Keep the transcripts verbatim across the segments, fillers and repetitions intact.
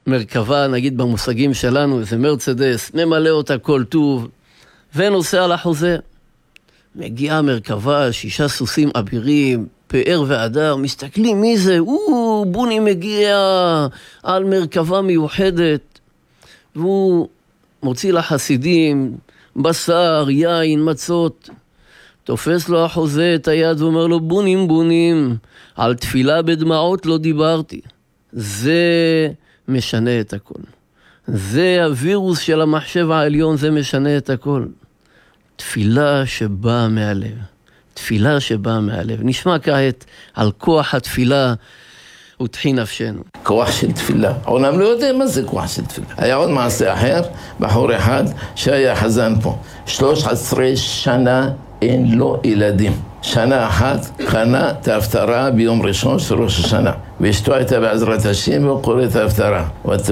מרכבה, נגיד במושגים שלנו, איזה מרצדס, ממלא אותה כל טוב, ונוסע לחוזה. מגיעה מרכבה, שישה סוסים אבירים, פאר ועדר, מסתכלים מי זה? או, בוני מגיע על מרכבה מיוחדת, והוא מוציא לחסידים, בשר, יין, מצות, תופס לו החוזה את היד ואומר לו, בונים בונים, על תפילה בדמעות לא דיברתי. זה משנה את הכל. זה הווירוס של המחשב העליון, זה משנה את הכל. תפילה שבאה מהלב. תפילה שבאה מהלב. נשמע כעת על כוח התפילה ותחי נפשנו. כוח של תפילה. העולם לא יודע מה זה כוח של תפילה. היה עוד מעשה אחר, בחור אחד שהיה חזן פה. שלוש עשרה שנה אין לו ילדים. שנה אחת קנה את ההפטרה ביום ראשון של ראש השנה. ואשתו הייתה בעזרת השם והוא קורא את ההפטרה.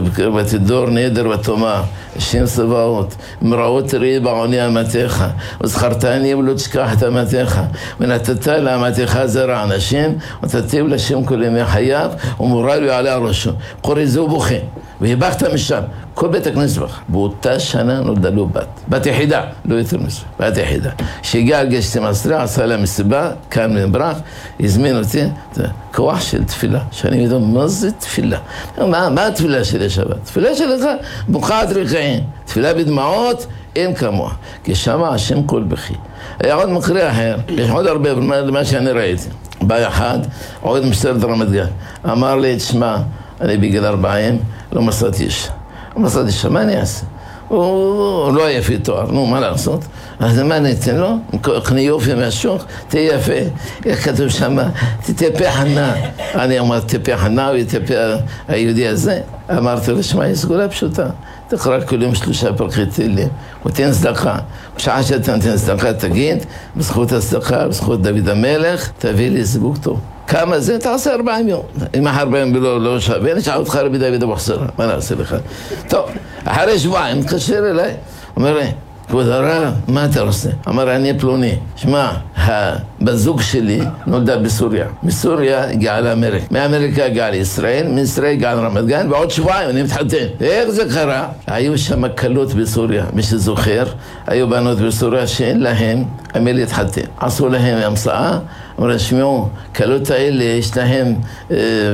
ותדור נדר ותאמר, השם צבאות, מראות ראי בעוני אמתיך, וזכרתני ולא תשכח את אמתיך, ונתת לאמתיך זרע אנשים, ותתיב לשם כל ימי חייו, ומורל יעלה על ראשו. קורא זהו בוכה, והיבחת משם. כל בית הכנסת בך. באותה שנה נולדה לו בת. בת יחידה, לא יותר מזה. בת יחידה. שהגיע על גיל שתים עשרה, עשה לה מסיבה, כאן מברך, הזמין אותי, כוח של תפילה. שאני יודע, מה זה תפילה? מה, מה התפילה שלי שבת? תפילה שלך, בוקעת רגעים. תפילה בדמעות, אין כמוה. כי שמה השם כל בכי. היה עוד מקרה אחר, יש עוד הרבה מה שאני ראיתי. בא אחד, עוד משטרת רמת גן. אמר לי, תשמע, אני בגיל ארבעים, לא מצאתי אישה. לא מצאתי אישה, מה אני אעשה? הוא לא יפה תואר, נו, מה לעשות? אז מה אני אתן לו? קני יופי מהשוק, תהיה יפה. איך כתוב שם? תתפה חנה. אני אמרתי, תפה חנה ותפה היהודי הזה. אמרתי לו, שמע, היא סגולה פשוטה. תקרא כל יום שלושה פרקי תהילים, ותן צדקה. בשעה שאתה נותן צדקה, תגיד, בזכות הצדקה, בזכות דוד המלך, תביא לי זיווג טוב. כמה זה? תעשה ארבעים יום. אם ארבעים ולא לא שווה, נשאר אותך רבי דוד אבוחסר. מה נעשה לך? טוב, אחרי שבועיים, מתקשר אליי, אומר לי, כבוד הרב, מה אתה עושה? אמר, אני פלוני. שמע, הבזוג שלי נולדה בסוריה. מסוריה הגיעה לאמריקה. מאמריקה הגיעה לישראל, מישראל הגיעה לרמת גן, ועוד שבועיים אני מתחתן. איך זה קרה? היו שם קלות בסוריה, מי שזוכר, היו בנות בסוריה שאין להם עמי להתחתן. עשו להם המסעה, אמרו, שמעו, קלות האלה יש להם אה,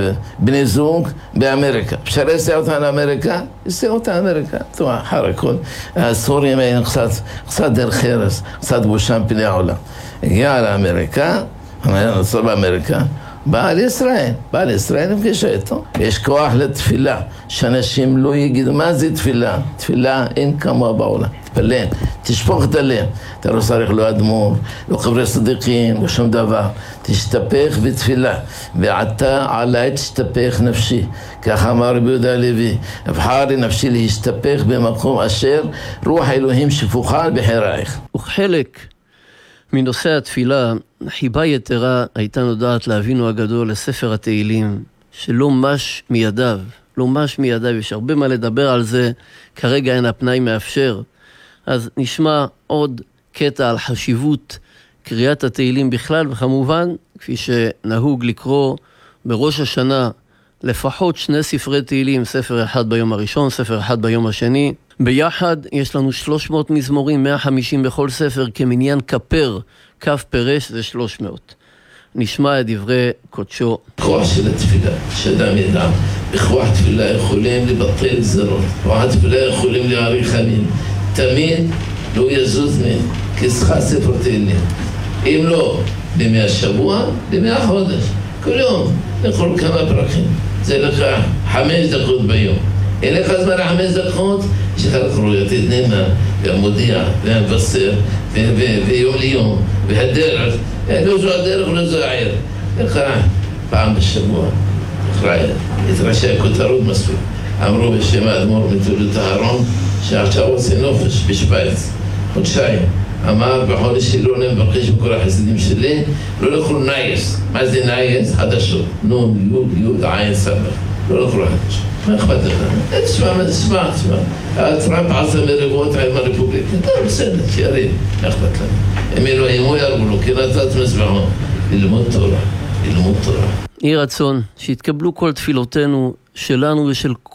בני זוג באמריקה. אפשר לסע אותה לאמריקה? לסע אותה לאמריקה. טוב, אחר הכל. הסורים היו קצת, קצת דרך ארץ, קצת בושה מפני העולם. הגיע לאמריקה, אני נוצר באמריקה, בא לישראל, בא לישראל, נפגשה איתו. יש כוח לתפילה, שאנשים לא יגידו, מה זה תפילה? תפילה אין כמוה בעולם. תפלן, תשפוך את הלב. אתה לא צריך לא אדמו"ר, לא חברי צדיקים, לא שום דבר. תשתפך בתפילה, ועתה עלי תשתפך נפשי. כך אמר רבי יהודה הלוי, אבחר לי נפשי להשתפך במקום אשר רוח אלוהים שפוכה בחייך. וחלק מנושא התפילה, חיבה יתרה הייתה נודעת לאבינו הגדול לספר התהילים, שלא מש מידיו, לא מש מידיו, יש הרבה מה לדבר על זה, כרגע אין הפנאי מאפשר. אז נשמע עוד קטע על חשיבות קריאת התהילים בכלל, וכמובן, כפי שנהוג לקרוא בראש השנה, לפחות שני ספרי תהילים, ספר אחד ביום הראשון, ספר אחד ביום השני. ביחד יש לנו שלוש מאות מזמורים, מאה וחמישים בכל ספר, כמניין כפר, כף פרש זה שלוש מאות. נשמע את דברי קודשו. כוח של התפילה, שאדם ידע, בכוח תפילה יכולים לבטל גזרות, בכוח התפילה יכולים להאריך ימים. תמיד לא יזוז מהם, כסחה ספר תהילים. אם לא, בימי השבוע, בימי החודש. כל יום, לכל כמה פרקים. זה לך חמש דקות ביום. אין לך זמן לחמש דקות, יש לך לקרוא את נאמן, והמודיע, והמבשר, ויום ליום, והדרך. לא זו הדרך, לא זו העיר. לך פעם בשבוע, את ראשי הכותרות מספיק. אמרו בשם האדמו"ר מתולדות אהרון, שעכשיו עושה נופש בשוויץ, חודשיים. אמר בחודש אלול אני מבקש בכל החסידים שלי, לא לקחו נייס. מה זה נייס? חדשות. נון, יוד, יוד, עין, סבא. לא לקחו חדשות. מה אכפת לך? תשמע, תשמע, תשמע. טראמפ עשה מריבות עם הרפובליקה. טוב, בסדר, שיריב. מה אכפת לך? הם אלוהים, הוא ירבו לו, כי נתת מזבחו. ללמוד תורה, ללמוד תורה. יהי רצון, שיתקבלו כל תפילותינו שלנו ושל